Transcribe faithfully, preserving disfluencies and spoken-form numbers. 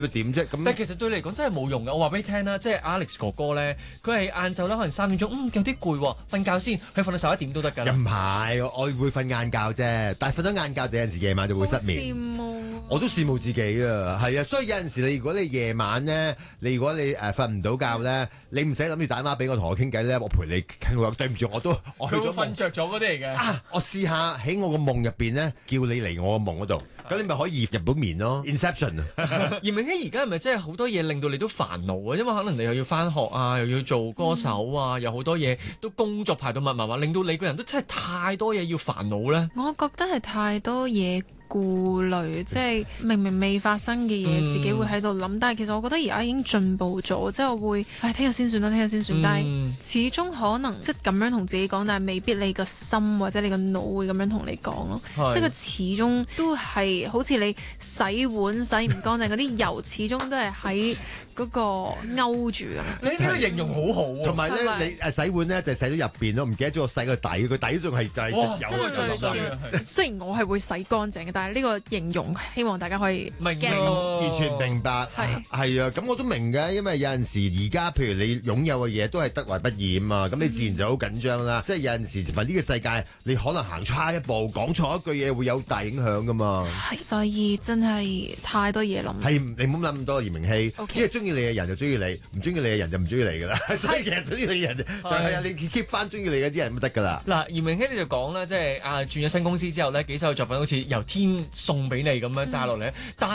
點啫？咁但係其實對你嚟講真係冇用㗎。我話俾你聽啦，即係 Alex 哥哥咧，佢係晏晝啦，可能三點鐘，嗯有啲攰喎，瞓覺先，佢瞓到十一點都得㗎。 又唔係，我會瞓晏覺啫，但係瞓咗晏覺就有陣時夜晚就會失眠。 羨慕我都羨慕自己啊，係啊，所以有陣時你如果你夜晚咧，你如果你誒瞓唔到覺咧，你唔使諗住打電話俾我同我傾偈咧，我陪你傾。我話對唔住，我都我去咗佢會瞓着咗嗰啲嚟嘅。 啊！我試下喺我個夢入邊咧，叫你嚟我個夢嗰度，咁你咪可以入到眠咯。Inception 嚴明熙而家係咪真係好多嘢令到你都煩惱啊？因為可能你又要返學啊，又要做歌手啊，有好多嘢都工作排到密麻麻，令到你個人都真係太多嘢要煩惱咧。 我覺得係太多嘢顧慮，即係明明未發生嘅嘢，自己會喺度諗。但係其實我覺得而家已經進步咗，即係我會，唉，聽日先算啦，聽日先算。 嗯、 但係始終可能即係咁樣同自己講，但係未必你個心或者你個腦會咁樣同你講咯。即係佢始終都係好似你洗碗洗唔乾淨嗰啲油，始終都係喺嗰個勾住咁。 你呢個形容好好喎。 同埋咧，你誒洗碗咧就洗咗入邊咯，唔記得咗我洗個底，個底仲係就係有哇喺度。 雖然我係會洗乾淨嘅，但係呢個形容希望大家可以明白， 完全明白。 係係啊，咁我都明嘅，因為有陣時而家譬如你擁有嘅嘢都係得來不易啊嘛，咁你自然就好緊張啦。即係有陣時同埋呢個世界，你可能行差一步，講錯一句嘢會有大影響噶嘛。 所以真係太多嘢諗。 係你唔好諗咁多，嚴明熙， Okay. 因為中意你嘅人就中意你，唔中意你嘅人就唔中意你噶啦。所以其實中意你嘅人就係啊，你 keep 翻中意你嗰啲人咁得噶啦。 嗱，嚴明熙你就講啦，即係啊轉咗新公司之後咧，幾首作品好似由天送俾你咁樣帶落嚟，但